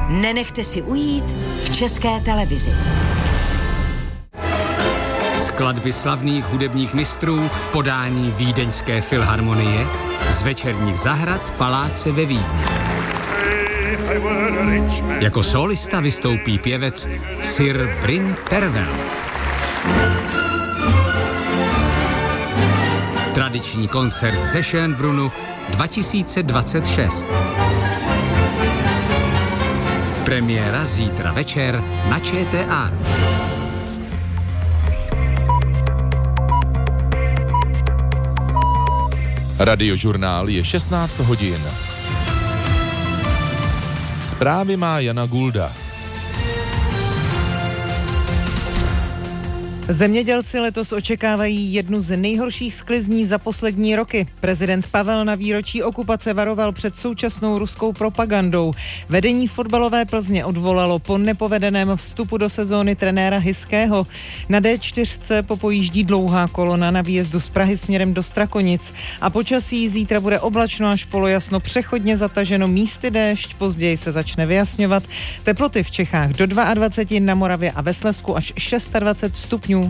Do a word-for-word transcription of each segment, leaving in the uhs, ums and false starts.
nenechte si ujít v České televizi. Skladby slavných hudebních mistrů v podání Vídeňské filharmonie z večerních zahrad Paláce ve Vídni. Jako solista vystoupí pěvec Sir Bryn Tervel. Tradiční koncert ze Schönbrunnu dva tisíce dvacet šest. Premiéra zítra večer na ČT Art. Radiožurnál je šestnáct hodin. Zprávy má Jana Gulda. Zemědělci letos očekávají jednu z nejhorších sklizní za poslední roky. Prezident Pavel na výročí okupace varoval před současnou ruskou propagandou. Vedení fotbalové Plzně odvolalo po nepovedeném vstupu do sezóny trenéra Hyského. Na dé čtyři popojíždí dlouhá kolona na výjezdu z Prahy směrem do Strakonic. A počasí zítra bude oblačno až polojasno, přechodně zataženo, místy déšť, později se začne vyjasňovat. Teploty v Čechách do dvacet dva, na Moravě a ve Slezsku až dvacet šest stupňů.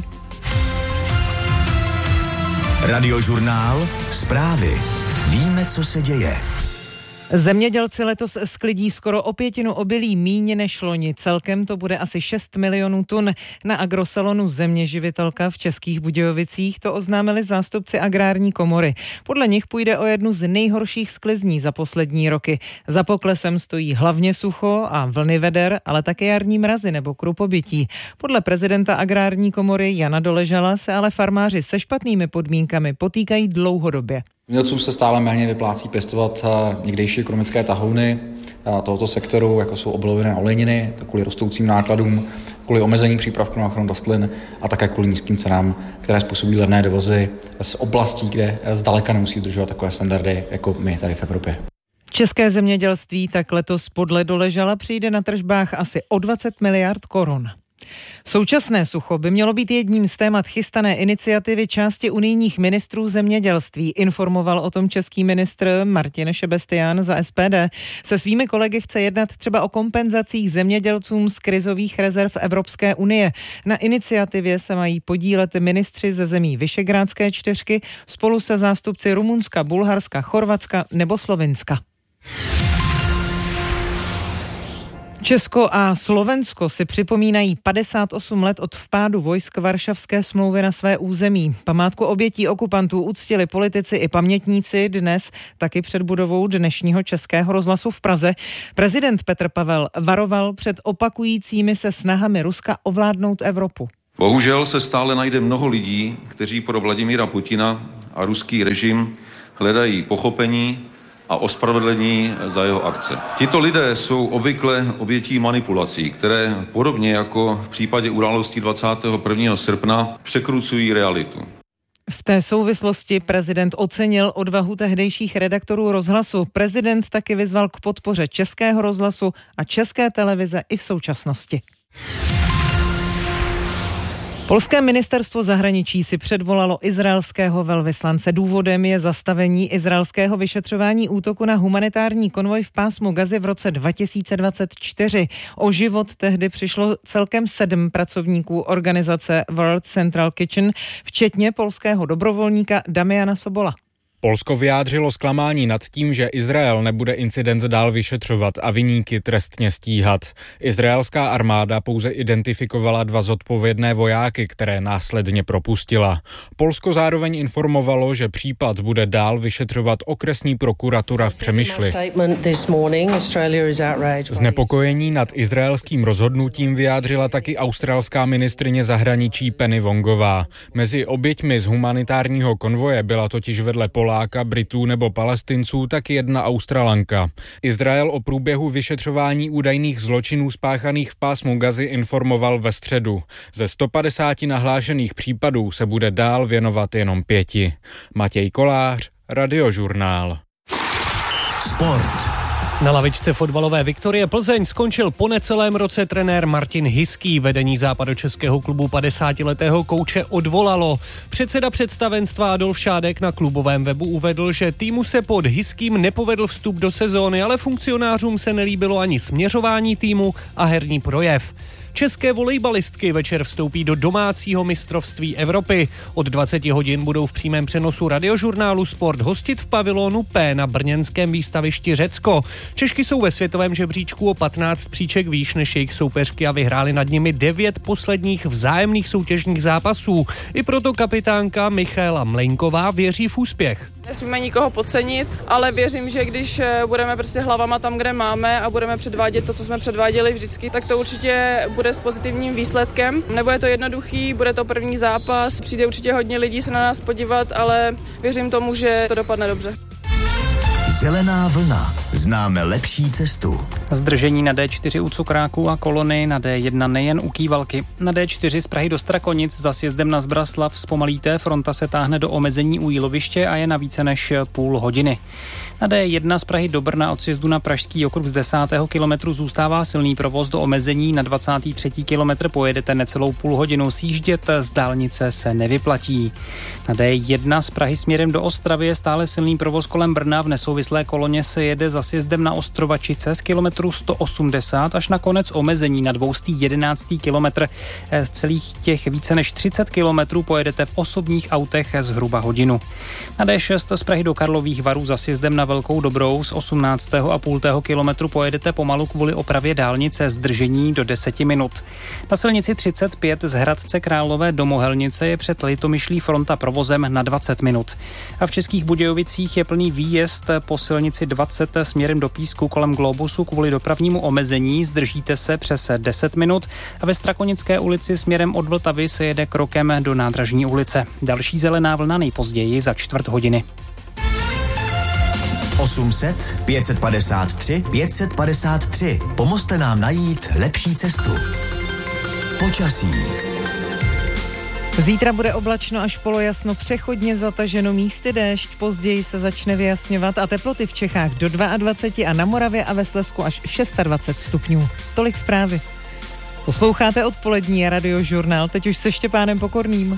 Radiožurnál, zprávy. Víme, co se děje. Zemědělci letos sklidí skoro o pětinu obilí míň než loni. Celkem to bude asi šest milionů tun. Na agrosalonu Zeměživitelka v Českých Budějovicích to oznámili zástupci agrární komory. Podle nich půjde o jednu z nejhorších sklizní za poslední roky. Za poklesem stojí hlavně sucho a vlny veder, ale také jarní mrazy nebo krupobytí. Podle prezidenta agrární komory Jana Doležala se ale farmáři se špatnými podmínkami potýkají dlouhodobě. Zemědělcům se stále méně vyplácí pěstovat někdejší ekonomické tahouny tohoto sektoru, jako jsou obiloviny a olejniny, kvůli rostoucím nákladům, kvůli omezení přípravků na ochranu rostlin a také kvůli nízkým cenám, které způsobují levné dovozy z oblastí, kde zdaleka nemusí dodržovat takové standardy, jako my tady v Evropě. České zemědělství tak letos podle Doležala přijde na tržbách asi o dvacet miliard korun. Současné sucho by mělo být jedním z témat chystané iniciativy části unijních ministrů zemědělství. Informoval o tom český ministr Martin Šebestián za es pé dé. Se svými kolegy chce jednat třeba o kompenzacích zemědělcům z krizových rezerv Evropské unie. Na iniciativě se mají podílet ministři ze zemí Visegrádské čtyřky spolu se zástupci Rumunska, Bulharska, Chorvatska nebo Slovinska. Česko a Slovensko si připomínají padesát osm let od vpádu vojsk Varšavské smlouvy na své území. Památku obětí okupantů uctili politici i pamětníci dnes taky před budovou dnešního Českého rozhlasu v Praze. Prezident Petr Pavel varoval před opakujícími se snahami Ruska ovládnout Evropu. Bohužel se stále najde mnoho lidí, kteří pro Vladimíra Putina a ruský režim hledají pochopení a ospravedlnění za jeho akce. Tito lidé jsou obvykle obětí manipulací, které podobně jako v případě událostí dvacátého prvního srpna překrucují realitu. V té souvislosti prezident ocenil odvahu tehdejších redaktorů rozhlasu. Prezident taky vyzval k podpoře Českého rozhlasu a České televize i v současnosti. Polské ministerstvo zahraničí si předvolalo izraelského velvyslance. Důvodem je zastavení izraelského vyšetřování útoku na humanitární konvoj v pásmu Gazy v roce dva tisíce dvacet čtyři. O život tehdy přišlo celkem sedm pracovníků organizace World Central Kitchen, včetně polského dobrovolníka Damiana Sobola. Polsko vyjádřilo zklamání nad tím, že Izrael nebude incident dál vyšetřovat a viníky trestně stíhat. Izraelská armáda pouze identifikovala dva zodpovědné vojáky, které následně propustila. Polsko zároveň informovalo, že případ bude dál vyšetřovat okresní prokuratura v Přemyšli. Znepokojení nad izraelským rozhodnutím vyjádřila taky australská ministryně zahraničí Penny Wongová. Mezi oběťmi z humanitárního konvoje byla totiž vedle Poláka, Britů nebo Palestinců tak jedna Australanka. Izrael o průběhu vyšetřování údajných zločinů spáchaných v pásmu Gazy informoval ve středu. Ze sto padesáti nahlášených případů se bude dál věnovat jenom pěti. Matěj Kolář, Radiožurnál. Sport. Na lavičce fotbalové Viktorie Plzeň skončil po necelém roce trenér Martin Hiský. Vedení západočeského klubu padesátiletého kouče odvolalo. Předseda představenstva Adolf Šádek na klubovém webu uvedl, že týmu se pod Hiským nepovedl vstup do sezóny, ale funkcionářům se nelíbilo ani směřování týmu a herní projev. České volejbalistky večer vstoupí do domácího mistrovství Evropy. Od dvaceti hodin budou v přímém přenosu radiožurnálu Sport hostit v pavilonu P na brněnském výstavišti Řecko. Češky jsou ve světovém žebříčku o patnáct příček výš než jejich soupeřky a vyhráli nad nimi devět posledních vzájemných soutěžních zápasů. I proto kapitánka Michaela Mlejnková věří v úspěch. Nesmíme nikoho podcenit, ale věřím, že když budeme prostě hlavama tam, kde máme a budeme předvádět to, co jsme předváděli vždycky, tak to určitě bude s pozitivním výsledkem. Nebude to jednoduchý, bude to první zápas, přijde určitě hodně lidí se na nás podívat, ale věřím tomu, že to dopadne dobře. Zelená vlna. Známe lepší cestu. Zdržení na D čtyři u Cukráku a kolony na D jedna nejen u Kývalky. Na D čtyři z Prahy do Strakonic za sjezdem na Zbraslav zpomalíte, fronta se táhne do omezení u Jíloviště a je na více než půl hodiny. Na D jedna z Prahy do Brna od sjezdu na Pražský okruh z desátého kilometru zůstává silný provoz do omezení, na dvacátý třetí kilometr pojedete necelou půl hodinu, sjíždět z dálnice se nevyplatí. Na D jedna z Prahy směrem do Ostravy je stále silný provoz kolem Brna, v nesouvislé koloně se jede za sjezdem na Ostrovačice z kilometru sto osmdesát až na konec omezení na dvoustý jedenáctý kilometr. Celých těch více než třicet kilometrů pojedete v osobních autech zhruba hodinu. Na D šest z Prahy do Karlových Varů za sjezdem na Velkou Dobrou z osmnáctého a půl kilometru pojedete pomalu kvůli opravě dálnice, zdržení do deseti minut. Na silnici třicet pět z Hradce Králové do Mohelnice je před Litomyšlí fronta provozem na dvacet minut. A v Českých Budějovicích je plný výjezd po silnici dvacet směrem do Písku kolem Globusu kvůli dopravnímu omezení, zdržíte se přes deset minut a ve Strakonické ulici směrem od Vltavy se jede krokem do Nádražní ulice. Další zelená vlna nejpozději za čtvrt hodiny. osm set, pět set padesát tři, pět set padesát tři. Pomozte nám najít lepší cestu. Počasí. Zítra bude oblačno až polojasno, přechodně zataženo, místy déšť, později se začne vyjasňovat a teploty v Čechách do dvacet dva a na Moravě a ve Slezsku až dvacet šest stupňů. Tolik zprávy. Posloucháte odpolední radiožurnál, teď už se Štěpánem Pokorným.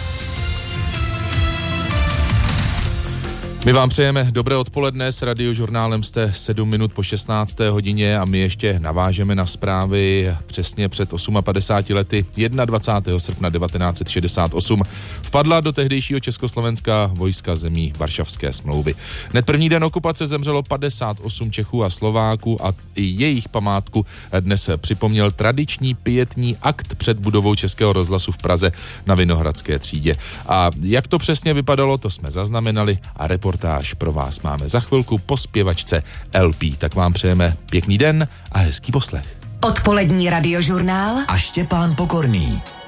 My vám přejeme dobré odpoledne, s radiožurnálem jste sedm minut po šestnácté hodině a my ještě navážeme na zprávy přesně před padesáti osmi lety dvacátého prvního srpna devatenáct set šedesát osm vpadla do tehdejšího Československa vojska zemí Varšavské smlouvy. Hned první den okupace zemřelo padesát osm Čechů a Slováků a i jejich památku dnes připomněl tradiční pietní akt před budovou Českého rozhlasu v Praze na Vinohradské třídě. A jak to přesně vypadalo, to jsme zaznamenali a reportáž pro vás máme za chvilku po zpěvačce L P. Tak vám přejeme pěkný den a hezký poslech. Odpolední radiožurnál a Štěpán Pokorný.